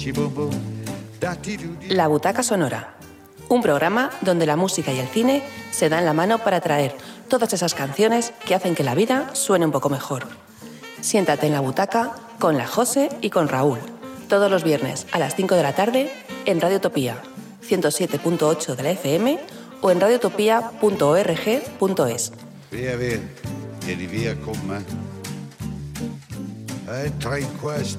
La Butaca Sonora, un programa donde la música y el cine se dan la mano para traer todas esas canciones que hacen que la vida suene un poco mejor. Siéntate en la butaca con la José y con Raúl, todos los viernes a las 5 de la tarde en Radio Utopía, 107.8 de la FM o en radiotopia.org.es. Vieni via con me. E tra in questo